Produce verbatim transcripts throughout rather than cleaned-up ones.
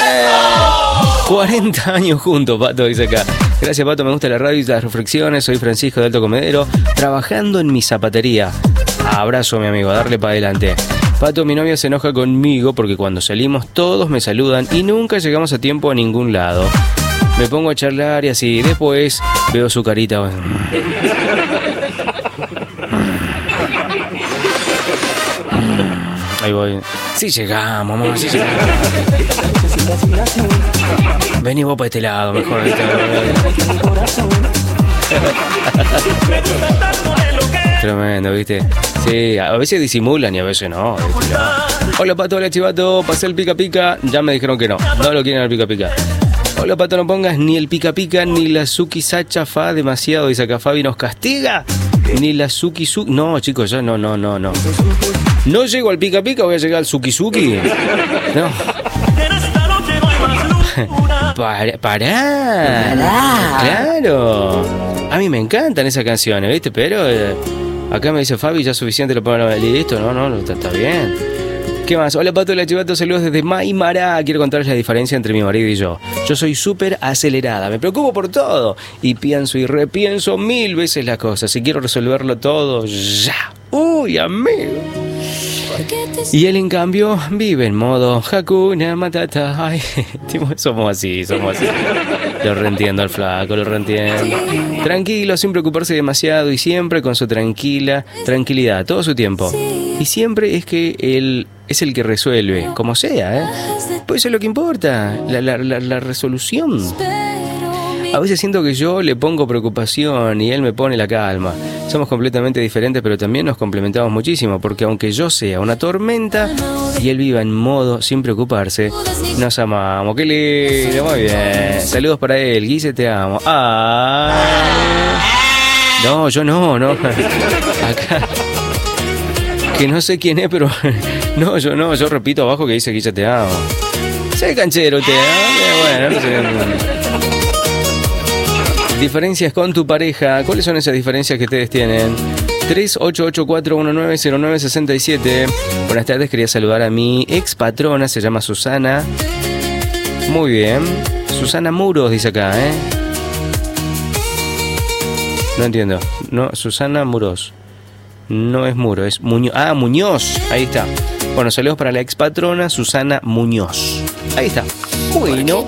cuarenta años juntos, Pato, dice acá. Gracias, Pato, me gusta la radio y las reflexiones. Soy Francisco de Alto Comedero, trabajando en mi zapatería. Abrazo, mi amigo, a darle para adelante. Pato, mi novia se enoja conmigo porque cuando salimos todos me saludan y nunca llegamos a tiempo a ningún lado. Me pongo a charlar y así, después veo su carita. Ahí voy. Sí llegamos, mamá, sí llegamos. Vení vos para este lado, mejor. Tremendo, ¿viste? Sí, a veces disimulan y a veces no. ¿Viste? Hola, Pato, hola, Chivato. Pasé el pica pica. Ya me dijeron que no. No lo quieren al pica pica. Hola, Pato, no pongas ni el pica pica ni la Suki Sacha fa demasiado. Dice acá Fabi, nos castiga. Ni la Suki Suki. No, chicos, ya no, no, no, no. No llego al pica pica, voy a llegar al Suki Suki. No. Para, pará. Claro. A mí me encantan esas canciones, ¿viste? Pero eh, acá me dice Fabi, ya suficiente lo pongo listo. No, no, no, está, está bien. ¿Qué más? Hola, Pato, la Chivato, saludos desde Maimará. Quiero contarles la diferencia entre mi marido y yo. Yo soy súper acelerada, me preocupo por todo. Y pienso y repienso mil veces las cosas. Si quiero resolverlo todo, ya. Uy, amigo. Y él, en cambio, vive en modo Hakuna Matata. Ay, somos así, somos así. Lo reentiendo al flaco, lo reentiendo. Tranquilo, sin preocuparse demasiado y siempre con su tranquila tranquilidad, todo su tiempo. Y siempre es que él es el que resuelve, como sea, ¿eh? Pues eso es lo que importa, la, la, la, la resolución. A veces siento que yo le pongo preocupación y él me pone la calma. Somos completamente diferentes, pero también nos complementamos muchísimo, porque aunque yo sea una tormenta y él viva en modo sin preocuparse, nos amamos. ¡Qué lindo! Muy bien. Saludos para él. Guise, te amo. ¡Ay! No, yo no, no. Acá. Que no sé quién es, pero... No, yo no. Yo repito abajo que dice Guise, te amo. Sé canchero, te amo. Bueno, no sé. Diferencias con tu pareja. ¿Cuáles son esas diferencias que ustedes tienen? tres ocho ocho cuatro uno nueve cero nueve seis siete. Buenas tardes, quería saludar a mi ex patrona, se llama Susana. Muy bien. Susana Muros, dice acá, ¿eh? No entiendo. No, Susana Muros. No es Muro, es Muñoz. Ah, Muñoz. Ahí está. Bueno, saludos para la ex patrona, Susana Muñoz. Ahí está. Bueno.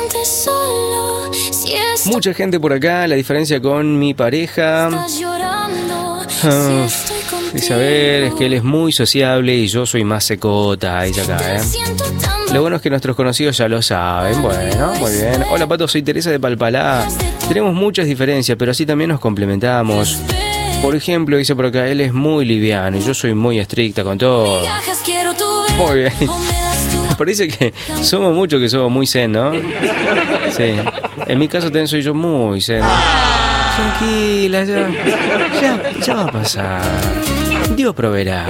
Mucha gente por acá, la diferencia con mi pareja. Uh, dice, a ver, es que él es muy sociable y yo soy más secota. Dice acá, ¿eh? Lo bueno es que nuestros conocidos ya lo saben. Bueno, muy bien. Hola, Pato, soy Teresa de Palpalá. Tenemos muchas diferencias, pero así también nos complementamos. Por ejemplo, dice por acá, él es muy liviano y yo soy muy estricta con todo. Muy bien. Me parece que somos muchos que somos muy zen, ¿no? Sí. En mi caso también soy yo muy zen. Tranquila, ya, ya, ya va a pasar. Dios proveerá.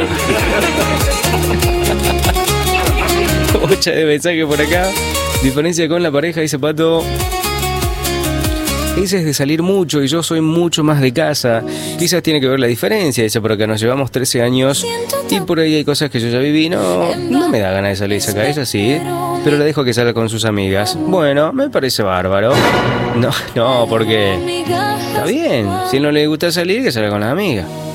Ocha de mensaje por acá. Diferencia con la pareja, dice Pato. Ese es de salir mucho y yo soy mucho más de casa. Quizás tiene que ver la diferencia, dice por acá. Nos llevamos trece años y por ahí hay cosas que yo ya viví. No, no me da ganas de salir acá, ella sí, pero la dejo que salga con sus amigas. Bueno, me parece bárbaro. No, no, porque está bien. Si no le gusta salir, que salga con las amigas.